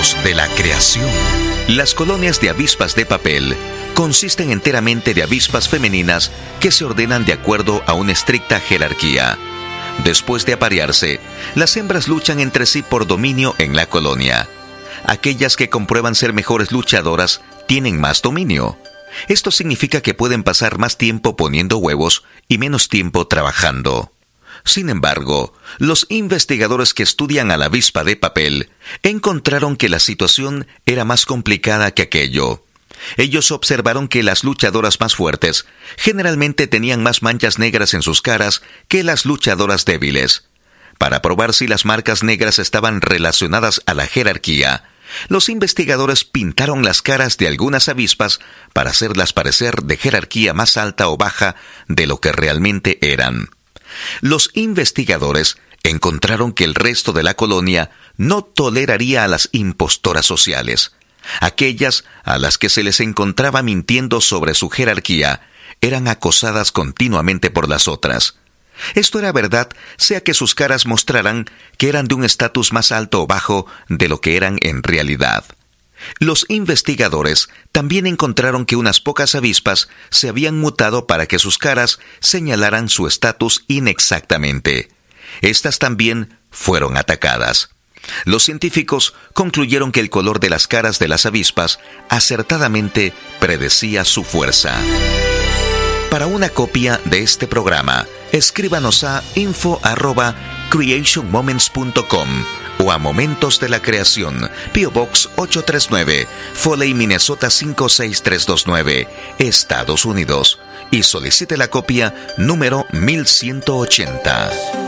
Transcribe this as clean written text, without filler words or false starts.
Momentos de la creación. Las colonias de avispas de papel consisten enteramente de avispas femeninas que se ordenan de acuerdo a una estricta jerarquía. Después de aparearse, las hembras luchan entre sí por dominio en la colonia. Aquellas que comprueban ser mejores luchadoras tienen más dominio. Esto significa que pueden pasar más tiempo poniendo huevos y menos tiempo trabajando. Sin embargo, los investigadores que estudian a la avispa de papel encontraron que la situación era más complicada que aquello. Ellos observaron que las luchadoras más fuertes generalmente tenían más manchas negras en sus caras que las luchadoras débiles. Para probar si las marcas negras estaban relacionadas a la jerarquía, los investigadores pintaron las caras de algunas avispas para hacerlas parecer de jerarquía más alta o baja de lo que realmente eran. Los investigadores encontraron que el resto de la colonia no toleraría a las impostoras sociales. Aquellas a las que se les encontraba mintiendo sobre su jerarquía eran acosadas continuamente por las otras. Esto era verdad, sea que sus caras mostraran que eran de un estatus más alto o bajo de lo que eran en realidad. Los investigadores también encontraron que unas pocas avispas se habían mutado para que sus caras señalaran su estatus inexactamente. Estas también fueron atacadas. Los científicos concluyeron que el color de las caras de las avispas acertadamente predecía su fuerza. Para una copia de este programa, escríbanos a info@creationmoments.com o a Momentos de la Creación, P.O. Box 839, Foley, Minnesota 56329, Estados Unidos, y solicite la copia número 1180.